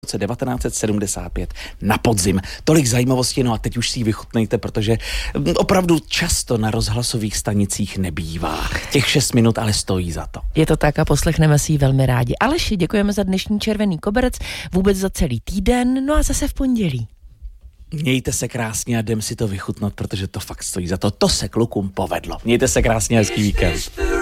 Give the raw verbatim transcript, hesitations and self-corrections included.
roce devatenáct set sedmdesát pět na podzim. Tolik zajímavostí, no a teď už si ji vychutnejte, protože opravdu často na rozhlasových stanicích nebývá. Těch šest minut ale stojí za to. Je to tak a poslechneme si ji velmi rádi. Aleši, děkujeme za dnešní červený koberec, vůbec za celý týden, no a zase v pondělí. Mějte se krásně a jdem si to vychutnat, protože to fakt stojí za to. To se klukům povedlo. Mějte se krásně, hezký víkend.